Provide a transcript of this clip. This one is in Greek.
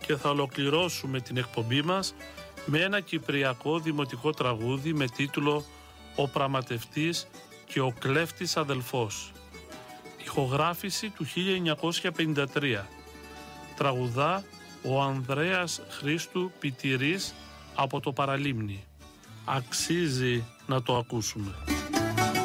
και θα ολοκληρώσουμε την εκπομπή μας με ένα κυπριακό δημοτικό τραγούδι με τίτλο «Ο Πραγματευτής και ο Κλέφτης Αδελφός». Ηχογράφηση του 1953. Τραγουδά ο Ανδρέας Χρήστου Πιτηρής από το Παραλίμνη. Αξίζει να το ακούσουμε.